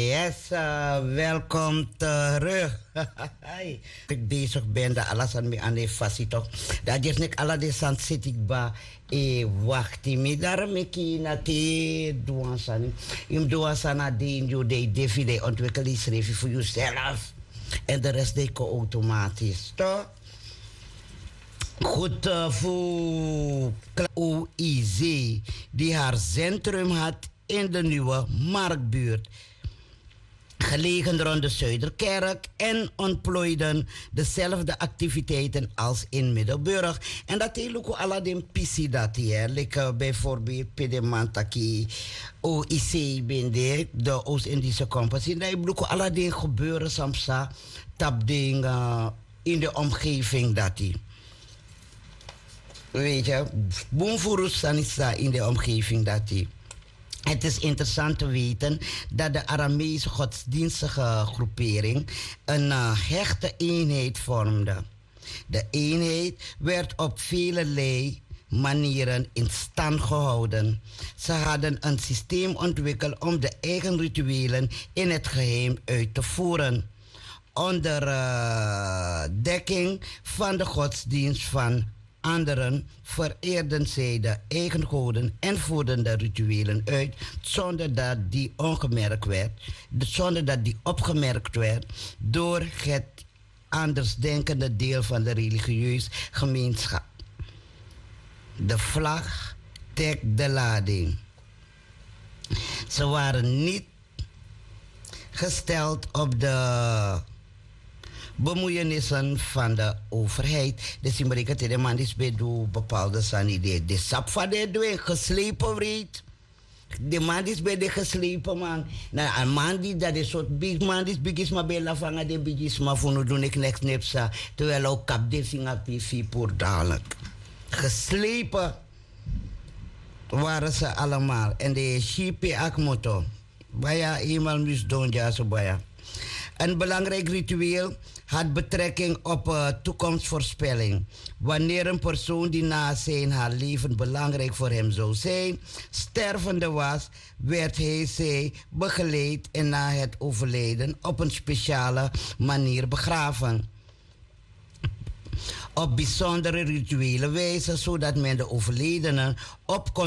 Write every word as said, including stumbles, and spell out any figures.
Yes, uh, welkom terug. Ik bezig ben, dat alles aan me aan de fasie toch. Dat is niet alle de sant zit ik ba. E wacht, me daarom ik na te doen san. Im doen san na de je de defile ontwikkelen schrijven voor jezelf. En de rest deed ik automatisch, toch? Goed uh, voor O I Z, die haar centrum had in de nieuwe Marktbuurt. Gelegen rond de Zuiderkerk en ontplooiden dezelfde activiteiten als in Middelburg. En dat is ook alle de pissie dat hier. Like bijvoorbeeld Pedemantaki, O I C, bende, de Oost-Indische Compagnie. Dat is ook alle dingen gebeuren soms, tapdingen in de omgeving dat die. Weet je, boomvoerus in de omgeving dat die. Het is interessant te weten dat de Aramese godsdienstige groepering een uh, hechte eenheid vormde. De eenheid werd op vele manieren in stand gehouden. Ze hadden een systeem ontwikkeld om de eigen rituelen in het geheim uit te voeren. Onder uh, dekking van de godsdienst van anderen vereerden zij de eigen goden en voerden de rituelen uit zonder dat die ongemerkt werd, zonder dat die opgemerkt werd door het andersdenkende deel van de religieus gemeenschap. De vlag dekt de lading. Ze waren niet gesteld op de bemoeienissen van de overheid. Dus in Amerika de man is bij de bepaalde sanidee. De sap van de doen geslepen weet. De man is bij de geslepen man. Nou, een man die dat is soort big man is big is maar bij la vangen de big is maar voor nu doen ik niks nepsa. Terwijl ook kap de vinger pifi voor dadelijk. Geslepen waren ze allemaal. En de shipi akmoto. Baya eenmaal mis doen ja zo baya. Een belangrijk ritueel had betrekking op uh, toekomstvoorspelling. Wanneer een persoon die na zijn haar leven belangrijk voor hem zou zijn, stervende was, werd hij zij begeleid en na het overlijden op een speciale manier begraven. Op bijzondere rituele wijze, zodat men de overledene op kon